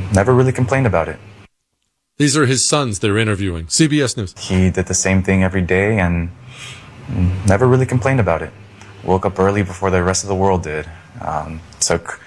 never really complained about it. These are his sons they're interviewing. CBS News. He did the same thing every day and never really complained about it. Woke up early before the rest of the world did. Took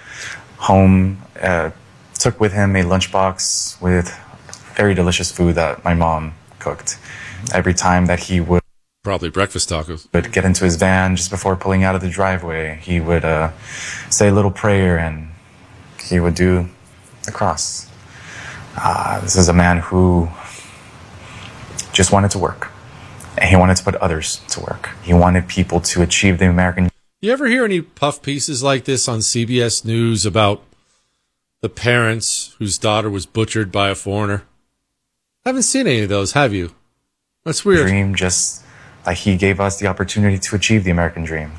with him a lunchbox with very delicious food that my mom cooked. Every time that he would probably breakfast tacos, would get into his van just before pulling out of the driveway, he would say a little prayer and he would do the cross. This is a man who just wanted to work. And he wanted to put others to work. He wanted people to achieve the American. You ever hear any puff pieces like this on CBS News about the parents whose daughter was butchered by a foreigner? I haven't seen any of those, have you? That's weird. Dream, just like he gave us the opportunity to achieve the American dream.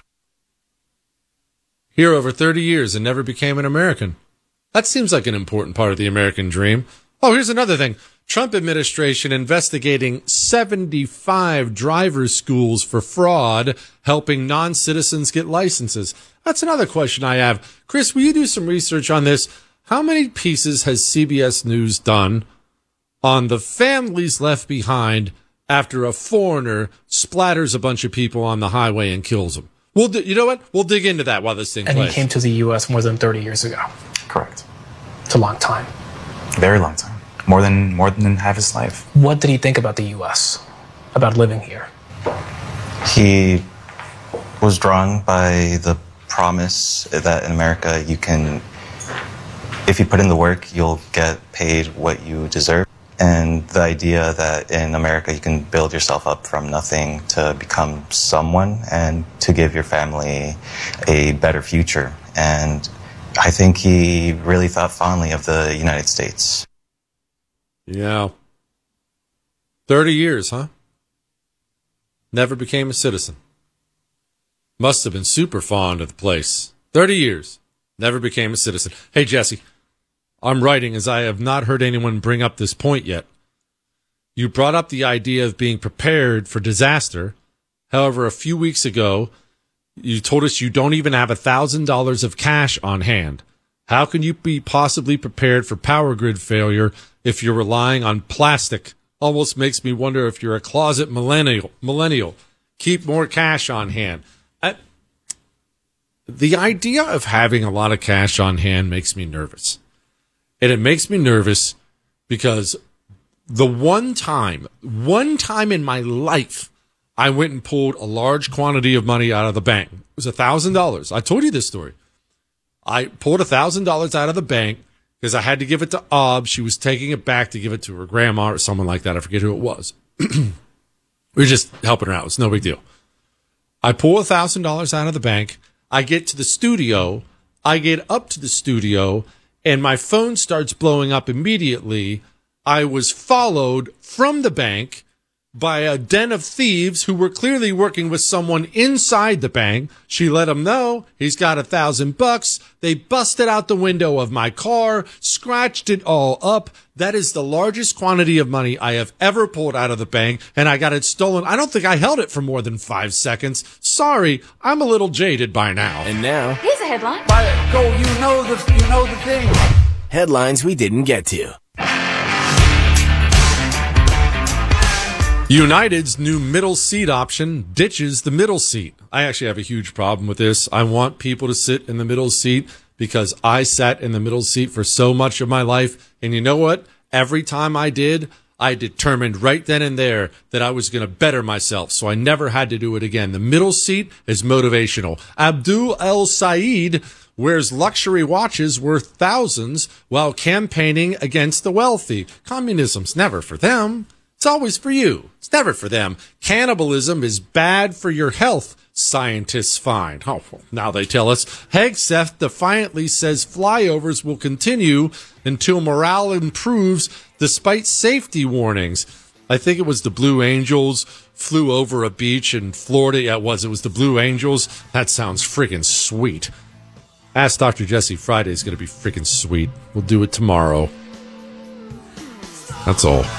Here over 30 years and never became an American. That seems like an important part of the American dream. Oh, here's another thing. Trump administration investigating 75 driver schools for fraud, helping non-citizens get licenses. That's another question I have. Chris, will you do some research on this? How many pieces has CBS News done on the families left behind after a foreigner splatters a bunch of people on the highway and kills them? You know what? We'll dig into that while this thing plays. And he came to the U.S. more than 30 years ago. Correct. It's a long time. Very long time. More than half his life. What did he think about the U.S., about living here? He was drawn by the promise that in America you can, if you put in the work, you'll get paid what you deserve. And the idea that in America you can build yourself up from nothing to become someone and to give your family a better future. And I think he really thought fondly of the United States. Yeah. 30 years, huh? Never became a citizen. Must have been super fond of the place. 30 years. Never became a citizen. Hey, Jesse, I'm writing as I have not heard anyone bring up this point yet. You brought up the idea of being prepared for disaster. However, a few weeks ago, you told us you don't even have $1,000 of cash on hand. How can you be possibly prepared for power grid failure if you're relying on plastic? Almost makes me wonder if you're a closet millennial. Keep more cash on hand. The idea of having a lot of cash on hand makes me nervous. And it makes me nervous because the one time in my life I went and pulled a large quantity of money out of the bank. It was $1,000. I told you this story. I pulled $1,000 out of the bank because I had to give it to Ob. She was taking it back to give it to her grandma or someone like that. I forget who it was. We were just helping her out. It's no big deal. I pull $1,000 out of the bank. I get to the studio. I get up to the studio, and my phone starts blowing up immediately. I was followed from the bank by a den of thieves who were clearly working with someone inside the bank. She let them know he's got $1,000. They busted out the window of my car, scratched it all up. That is the largest quantity of money I have ever pulled out of the bank, and I got it stolen. I don't think I held it for more than 5 seconds. Sorry, I'm a little jaded by now. And now, here's a headline. Go, you know the thing. Headlines we didn't get to. United's new middle seat option ditches the middle seat. I actually have a huge problem with this. I want people to sit in the middle seat because I sat in the middle seat for so much of my life. And you know what? Every time I did, I determined right then and there that I was going to better myself. So I never had to do it again. The middle seat is motivational. Abdul El Said wears luxury watches worth thousands while campaigning against the wealthy. Communism's never for them. It's always for you. It's never for them. Cannibalism is bad for your health, scientists find. Oh, well, now they tell us. Hegseth defiantly says flyovers will continue until morale improves despite safety warnings. I think it was the Blue Angels flew over a beach in Florida. Yeah, it was the Blue Angels. That sounds freaking sweet. Ask Dr. Jesse Friday is going to be freaking sweet. We'll do it tomorrow. That's all.